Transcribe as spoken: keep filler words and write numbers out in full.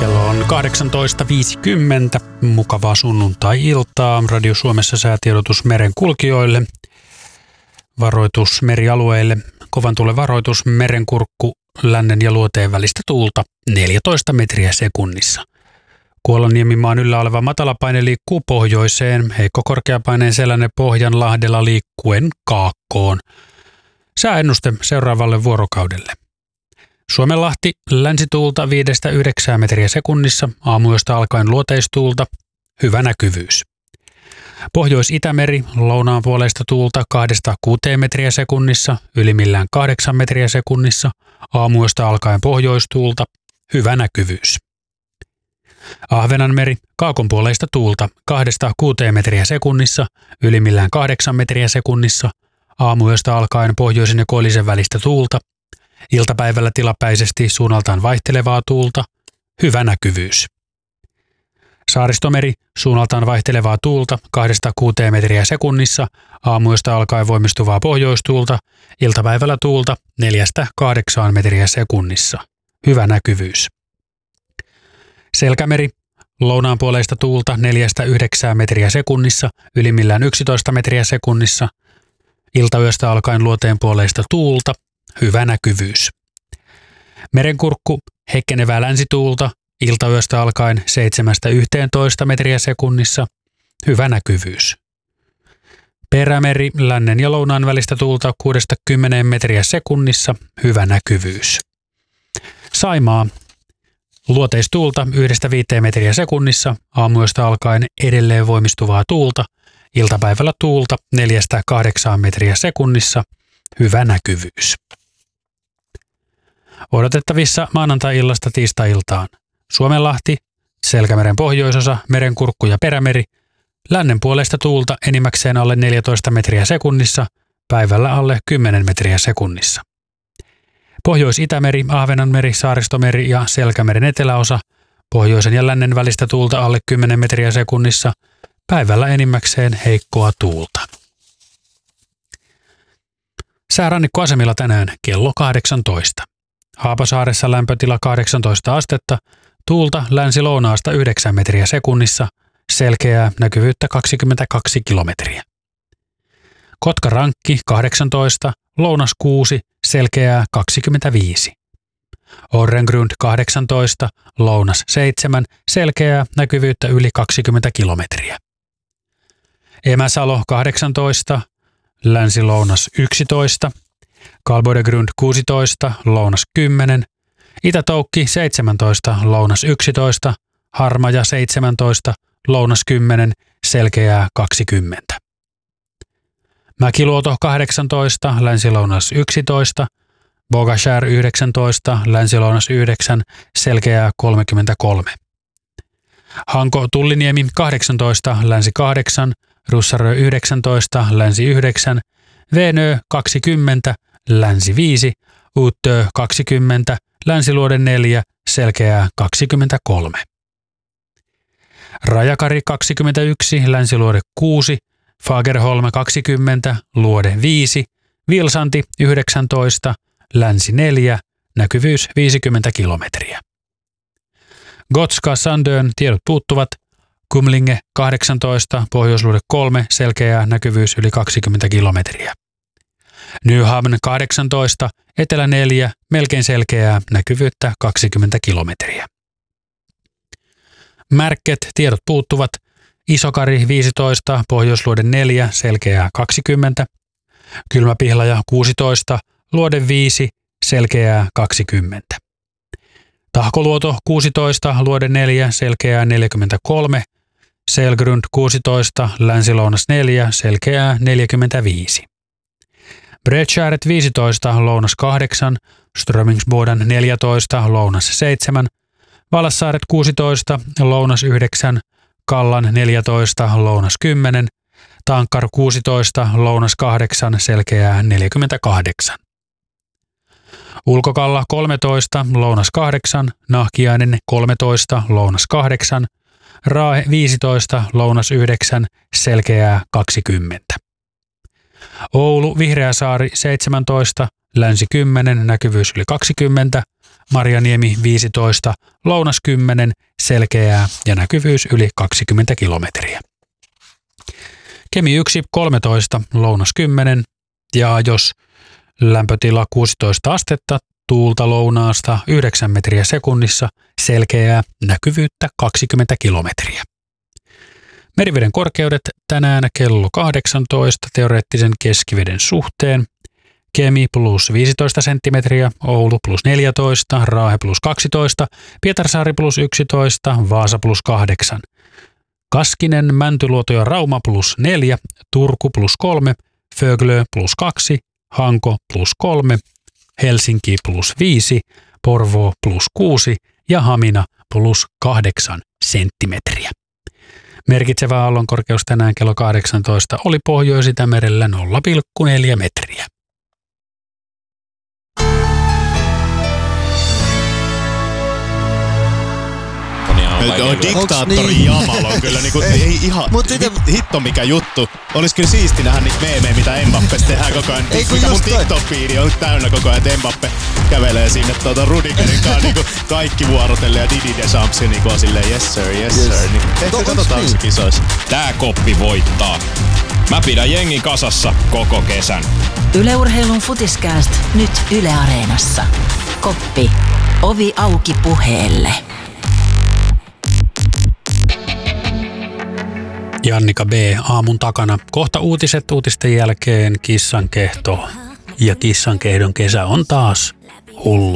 Kello on kahdeksantoista viisikymmentä. Mukavaa sunnuntai-iltaa. Radio Suomessa säätiedotus merenkulkijoille. Varoitus merialueille. Kovan tuulen varoitus. Merenkurkku lännen ja luoteen välistä tuulta neljätoista metriä sekunnissa. Kuolanniemimaan yllä oleva matalapaine liikkuu pohjoiseen. Heikko korkeapaineen selänne Pohjanlahdella liikkuen kaakkoon. Sääennuste seuraavalle vuorokaudelle. Suomenlahti länsituulta viidestä yhdeksään metriä sekunnissa, aamuyöstä alkaen luoteistuulta, hyvä näkyvyys. Pohjois-Itämeri lounaan puoleista tuulta kahdesta kuuteen metriä sekunnissa, ylimmillään kahdeksan metriä sekunnissa, aamuyöstä alkaen pohjoistuulta, hyvä näkyvyys. Ahvenanmeri kaakonpuoleista tuulta kahdesta kuuteen metriä sekunnissa, ylimmillään kahdeksan metriä sekunnissa, aamuyöstä alkaen pohjoisen ja koillisen välistä tuulta, iltapäivällä tilapäisesti suunnaltaan vaihtelevaa tuulta, hyvä näkyvyys. Saaristomeri suunnaltaan vaihtelevaa tuulta kahdesta kuuteen metriä sekunnissa, aamuyöstä alkaen voimistuvaa pohjoistuulta, iltapäivällä tuulta neljästä kahdeksaan metriä sekunnissa, hyvä näkyvyys. Selkämeri lounaanpuoleista tuulta neljästä yhdeksään metriä sekunnissa, ylimmillään yksitoista metriä sekunnissa, iltayöstä alkaen luoteenpuoleista tuulta, hyvä näkyvyys. Merenkurkku heikkenevää länsituulta, iltayöstä alkaen seitsemästä yhteentoista metriä sekunnissa, hyvä näkyvyys. Perämeri lännen ja lounaan välistä tuulta kuudesta kymmeneen metriä sekunnissa, hyvä näkyvyys. Saimaa luoteistuulta yhdestä viiteen metriä sekunnissa, aamuyöstä alkaen edelleen voimistuvaa tuulta, iltapäivällä tuulta neljästä kahdeksaan metriä sekunnissa, hyvä näkyvyys. Odotettavissa maanantai-illasta tiistai-iltaan. Suomenlahti, Selkämeren pohjoisosa, Merenkurkku ja Perämeri, lännen puolesta tuulta enimmäkseen alle neljätoista metriä sekunnissa, päivällä alle kymmenen metriä sekunnissa. Pohjois-Itämeri, Ahvenanmeri, Saaristomeri ja Selkämeren eteläosa, pohjoisen ja lännen välistä tuulta alle kymmenen metriä sekunnissa, päivällä enimmäkseen heikkoa tuulta. Säärannikkoasemilla tänään kello kahdeksantoista. Haapasaaressa lämpötila kahdeksantoista astetta, tuulta länsi-lounaasta yhdeksän metriä sekunnissa, selkeää näkyvyyttä kaksikymmentäkaksi kilometriä. Kotkarankki kahdeksantoista, lounas kuusi, selkeää kaksikymmentäviisi. Orrengrund kahdeksantoista, lounas seitsemän, selkeää näkyvyyttä yli kaksikymmentä kilometriä. Emäsalo kahdeksantoista, länsi-lounas yksitoista, Kalbodegrund kuusitoista, lounas kymmenen, Itä-Toukki seitsemäntoista, lounas yksitoista, Harmaja seitsemäntoista, lounas kymmenen, selkeää kaksikymmentä. Mäkiluoto kahdeksantoista, länsi-lounas yksitoista, Bogashär yhdeksäntoista, länsi-lounas yhdeksän, selkeää kolmekymmentäkolme. Hanko Tulliniemi kahdeksantoista, länsi kahdeksan, Russarö yhdeksäntoista, länsi yhdeksän, Venö kaksikymmentä, länsi viisi, Uttö kaksikymmentä, länsiluode neljä, selkeää kaksikymmentäkolme. Rajakari kaksikymmentäyksi, länsiluode kuusi, Fagerholm kaksikymmentä, luode viisi, Vilsanti yhdeksäntoista, länsi neljä, näkyvyys viisikymmentä kilometriä. Gotska Sandön tiedot puuttuvat, Kumlinge kahdeksantoista, pohjoisluode kolme, selkeää näkyvyys yli kaksikymmentä kilometriä. Nyhamn kahdeksantoista, etelä neljä, melkein selkeää näkyvyyttä kaksikymmentä kilometriä. Märket tiedot puuttuvat, Isokari viisitoista, pohjoisluode neljä, selkeää kaksikymmentä. Kylmäpihlaja kuusitoista, luode viisi, selkeää kaksikymmentä. Tahkoluoto kuusitoista, luode neljä, selkeää neljäkymmentäkolme. Selgrund kuusitoista, länsi-lounas neljä, selkeää neljäkymmentäviisi. Bredskäret viisitoista, lounas kahdeksan, Strömingsboden neljätoista, lounas seitsemän, Valassaaret kuusitoista, lounas yhdeksän, Kallan neljätoista, lounas kymmenen, Tankkar kuusitoista, lounas kahdeksan, selkeää neljäkymmentäkahdeksan. Ulkokalla kolmetoista, lounas kahdeksan, Nahkiainen kolmetoista, lounas kahdeksan, Raahe viisitoista, lounas yhdeksän, selkeää kaksikymmentä. Oulu Vihreäsaari seitsemäntoista, länsi kymmenen, näkyvyys yli kaksikymmentä, Marjaniemi viisitoista, lounas kymmenen, selkeää ja näkyvyys yli kaksikymmentä kilometriä. Kemi yksi, kolmetoista, lounas kymmenen ja jos lämpötila kuusitoista astetta, tuulta lounaasta yhdeksän metriä sekunnissa, selkeää, näkyvyyttä kaksikymmentä kilometriä. Meriveden korkeudet tänään kello kahdeksantoista teoreettisen keskiveden suhteen. Kemi plus viisitoista senttimetriä, Oulu plus neljätoista, Raahe plus kaksitoista, Pietarsaari plus yksitoista, Vaasa plus kahdeksan. Kaskinen, Mäntyluoto ja Rauma plus neljä, Turku plus kolme, Föglö plus kaksi, Hanko plus kolme, Helsinki plus viisi, Porvoo plus kuusi ja Hamina plus kahdeksan senttimetriä. Merkitsevä aallonkorkeus tänään kello kahdeksantoista oli Pohjois-Itämerellä nolla pilkku neljä metriä. Tuo diktaattori niin? Jamal on kyllä niinku, ei ihan hit, hitto mikä juttu. Olis kyllä siisti nähdä niitä meemejä, mitä Mbappesta tehdään koko ajan. Ei, mikä mun TikTok-fiidi on täynnä koko ajan, että Mbappe kävelee sinne tuota Rudigerin kanssa niinku kaikki vuorotelle ja Didi Deschamps niinku on silleen yes sir, yes, yes. sir. Niin, ehkä no, katsotaan se kisoissa. Tää koppi voittaa. Mä pidän jengin kasassa koko kesän. Yle Urheilun Futiskääst nyt Yle Areenassa. Koppi. Ovi auki puheelle. Jannika B. aamun takana. Kohta uutiset, uutisten jälkeen kissankehto. Ja kissankehdon kesä on taas hullu.